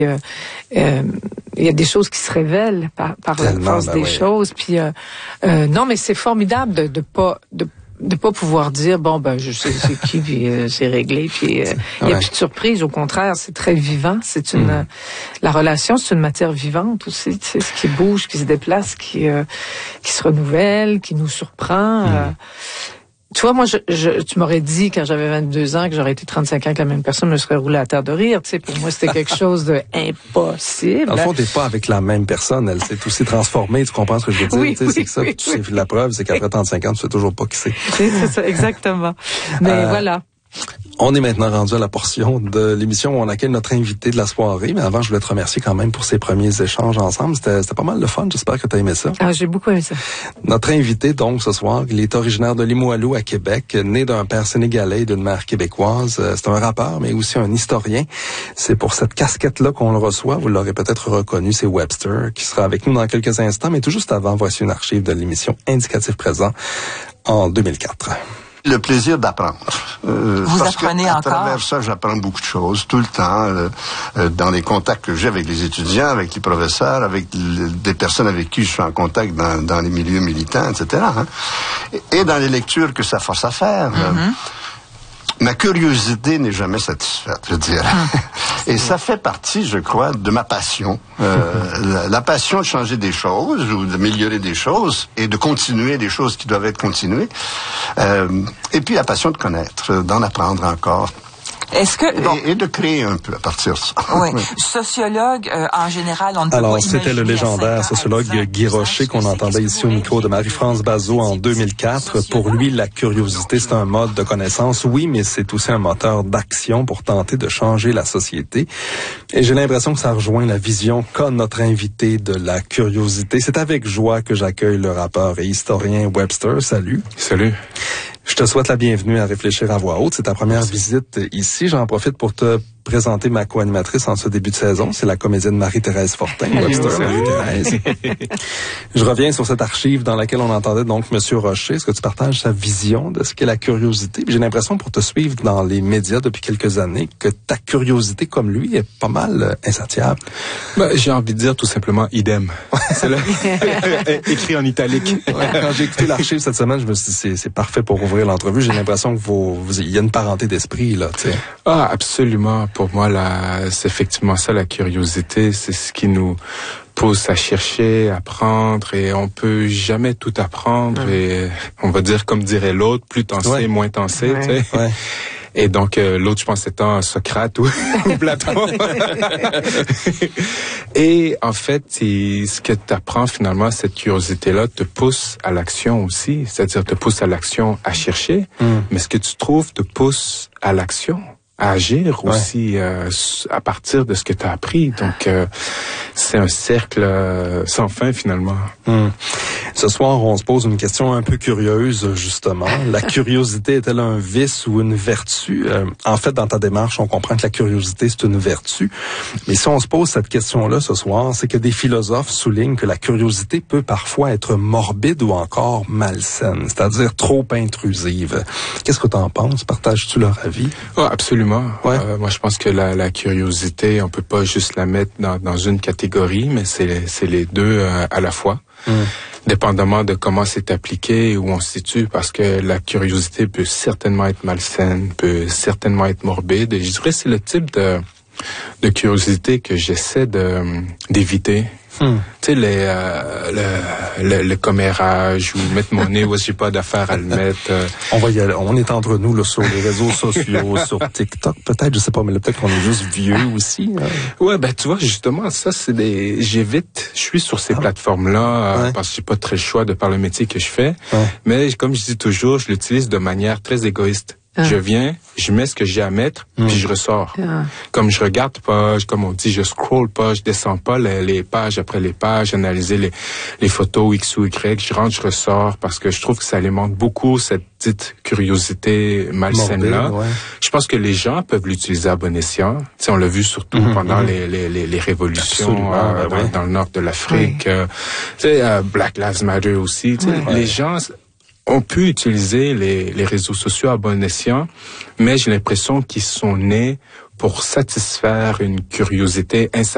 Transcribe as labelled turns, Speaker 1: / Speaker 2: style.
Speaker 1: il y a des choses qui se révèlent par la force des choses. Puis non, mais c'est formidable de pas pouvoir dire je sais c'est qui, puis c'est réglé, puis il y a plus de surprise. Au contraire, c'est très vivant. C'est la relation, c'est une matière vivante aussi, tu sais, ce qui bouge, qui se déplace, qui se renouvelle, qui nous surprend. Tu vois, moi, tu m'aurais dit, quand j'avais 22 ans, que j'aurais été 35 ans avec la même personne, je me serais roulé à terre de rire. Tu sais, pour moi, c'était quelque chose de impossible.
Speaker 2: Dans le fond, t'es pas avec la même personne. Elle s'est aussi transformée. Tu comprends ce que je veux dire?
Speaker 1: Oui,
Speaker 2: c'est ça. La preuve, c'est qu'après 35 ans, tu sais toujours pas qui c'est.
Speaker 1: C'est ça, exactement. Mais voilà.
Speaker 2: On est maintenant rendu à la portion de l'émission où on accueille notre invité de la soirée. Mais avant, je voulais te remercier quand même pour ces premiers échanges ensemble. C'était pas mal de fun. J'espère que tu as aimé ça.
Speaker 1: Ah, j'ai beaucoup aimé ça.
Speaker 2: Notre invité, donc, ce soir, il est originaire de Limoilou à Québec, né d'un père sénégalais et d'une mère québécoise. C'est un rappeur, mais aussi un historien. C'est pour cette casquette-là qu'on le reçoit. Vous l'aurez peut-être reconnu, c'est Webster, qui sera avec nous dans quelques instants. Mais tout juste avant, voici une archive de l'émission Indicatif présent en 2004.
Speaker 3: Le plaisir d'apprendre.
Speaker 4: Vous apprenez encore? À
Speaker 3: travers ça, j'apprends beaucoup de choses, tout le temps, dans les contacts que j'ai avec les étudiants, avec les professeurs, avec des personnes avec qui je suis en contact dans les milieux militants, etc. Hein. Et dans les lectures que ça force à faire. Ma curiosité n'est jamais satisfaite, je dirais. Et ça fait partie, je crois, de ma passion. La passion de changer des choses ou d'améliorer des choses et de continuer des choses qui doivent être continuées. Et puis la passion de connaître, d'en apprendre encore.
Speaker 4: Est-ce que
Speaker 3: et de créer un peu à partir de ça.
Speaker 4: Oui. Sociologue, en général, on ne peut
Speaker 2: Alors,
Speaker 4: pas
Speaker 2: c'était le légendaire sociologue Guy Rocher qu'on entendait ici au micro de Marie-France Bazot en 2004. Pour lui, la curiosité, c'est un mode de connaissance, oui, mais c'est aussi un moteur d'action pour tenter de changer la société. Et j'ai l'impression que ça rejoint la vision qu'a notre invité de la curiosité. C'est avec joie que j'accueille le rappeur et historien Webster. Salut.
Speaker 5: Salut.
Speaker 2: Je te souhaite la bienvenue à Réfléchir à voix haute. C'est ta première visite ici. J'en profite pour te présenter ma co-animatrice en ce début de saison. C'est la comédienne Marie-Thérèse Fortin. Webster, Marie-Thérèse. Je reviens sur cette archive dans laquelle on entendait donc Monsieur Rocher. Est-ce que tu partages sa vision de ce qu'est la curiosité? J'ai l'impression, pour te suivre dans les médias depuis quelques années, que ta curiosité, comme lui, est pas mal insatiable.
Speaker 5: J'ai envie de dire tout simplement idem. C'est là. Écrit en italique.
Speaker 2: Quand j'ai écouté l'archive cette semaine, je me suis dit, c'est parfait pour ouvrir l'entrevue. J'ai l'impression que il y a une parenté d'esprit, là, tu sais.
Speaker 5: Ah, absolument. Pour moi, c'est effectivement ça, la curiosité. C'est ce qui nous pousse à chercher, à apprendre, et on peut jamais tout apprendre. Et on va dire, comme dirait l'autre, plus t'en sais, moins t'en sais, tu sais. Ouais. Et donc, l'autre, je pense, étant Socrate ou Platon. Et en fait, ce que tu apprends finalement, cette curiosité-là te pousse à l'action aussi. C'est-à-dire, te pousse à l'action à chercher. Mais ce que tu trouves te pousse à l'action, à agir aussi à partir de ce que tu as appris. Donc, c'est un cercle sans fin finalement.
Speaker 2: Ce soir, on se pose une question un peu curieuse, justement. La curiosité est-elle un vice ou une vertu? En fait, dans ta démarche, on comprend que la curiosité, c'est une vertu. Mais si on se pose cette question-là ce soir, c'est que des philosophes soulignent que la curiosité peut parfois être morbide ou encore malsaine, c'est-à-dire trop intrusive. Qu'est-ce que tu en penses? Partages-tu leur avis?
Speaker 5: Oh, absolument. Ouais. Moi, je pense que la curiosité, on peut pas juste la mettre dans une catégorie, mais c'est les deux à la fois. Dépendamment de comment c'est appliqué, où on se situe, parce que la curiosité peut certainement être malsaine, peut certainement être morbide. Et je dirais que c'est le type de curiosité que j'essaie d'éviter. Tu sais, le commérage, ou mettre mon nez où j'ai pas d'affaire à le mettre.
Speaker 2: On va y aller. On est entre nous, là, sur les réseaux sociaux, sur TikTok, peut-être, je sais pas, mais peut-être qu'on est juste vieux aussi.
Speaker 5: Ouais, tu vois, justement, ça, j'évite, je suis sur ces plateformes-là, parce que j'ai pas très le choix de par le métier que je fais. Mais, comme je dis toujours, je l'utilise de manière très égoïste. Je viens, je mets ce que j'ai à mettre, puis je ressors. Comme je regarde pas, comme on dit, je scroll pas, je descends pas les pages après les pages, analyser les photos X ou Y, je rentre, je ressors, parce que je trouve que ça alimente beaucoup cette petite curiosité malsaine-là. Je pense que les gens peuvent l'utiliser à bon escient. Tu sais, on l'a vu surtout pendant les révolutions dans le nord de l'Afrique. Tu sais, Black Lives Matter aussi. Tu sais, les gens... On peut utiliser les réseaux sociaux à bon escient, mais j'ai l'impression qu'ils sont nés pour satisfaire une curiosité insatiable.